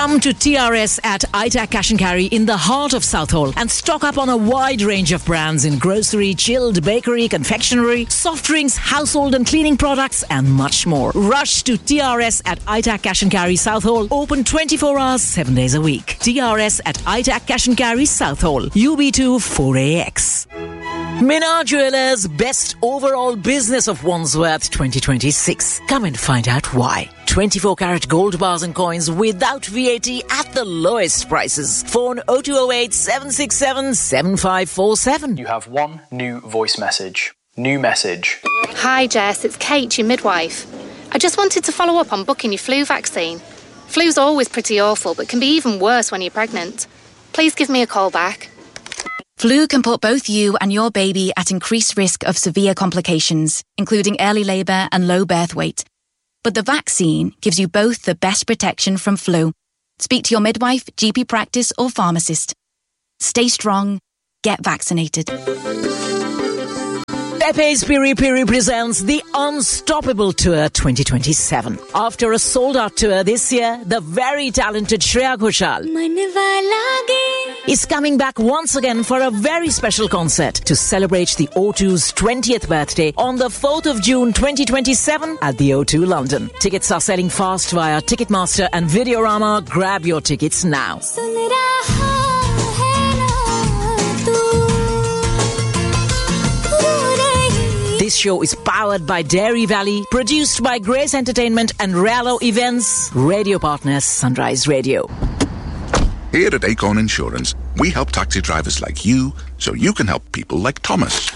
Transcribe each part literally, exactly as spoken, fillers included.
Come to T R S at I TAC Cash and Carry in the heart of Southall and stock up on a wide range of brands in grocery, chilled, bakery, confectionery, soft drinks, household and cleaning products and much more. Rush to T R S at I TAC Cash and Carry Southall, open twenty-four hours, seven days a week. T R S at I TAC Cash and Carry Southall, U B two four A X. Minar Jewelers Best Overall Business of Wandsworth twenty twenty-six. Come and find out why. twenty-four carat gold bars and coins without V A T at the lowest prices. Phone oh two oh eight, seven six seven, seven five four seven. You have one new voice message. New message. Hi Jess, it's Kate, your midwife. I just wanted to follow up on booking your flu vaccine. Flu's always pretty awful, but can be even worse when you're pregnant. Please give me a call back. Flu can put both you and your baby at increased risk of severe complications, including early labour and low birth weight. But the vaccine gives you both the best protection from flu. Speak to your midwife, G P practice or pharmacist. Stay strong. Get vaccinated. Pepe's Piri Piri presents the Unstoppable Tour twenty twenty-seven. After a sold-out tour this year, the very talented Shreya Ghoshal is coming back once again for a very special concert to celebrate the O two's twentieth birthday on the fourth of June twenty twenty-seven at the O two London. Tickets are selling fast via Ticketmaster and Videorama. Grab your tickets now. This show is powered by Dairy Valley, produced by Grace Entertainment and Rallo Events, radio partners Sunrise Radio. Here at Acorn Insurance, we help taxi drivers like you so you can help people like Thomas.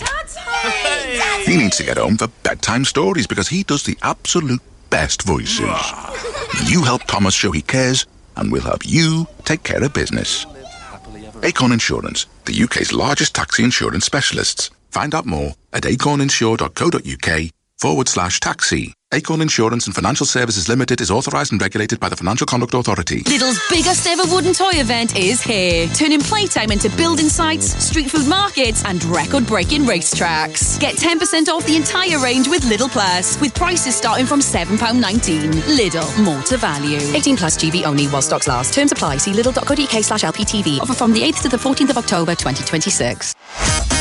He needs to get home for bedtime stories because he does the absolute best voices. You help Thomas show he cares and we'll help you take care of business. Acorn Insurance, the U K's largest taxi insurance specialists. Find out more at acorninsure.co.uk forward slash taxi. Acorn Insurance and Financial Services Limited is authorised and regulated by the Financial Conduct Authority. Lidl's biggest ever wooden toy event is here, turning playtime into building sites, street food markets and record-breaking racetracks. Get ten percent off the entire range with Lidl Plus, with prices starting from seven pounds nineteen. Lidl, more to value. eighteen plus G B only while stocks last. Terms apply. See lidl.co.uk slash LPTV. Offer from the eighth to the fourteenth of October twenty twenty-six.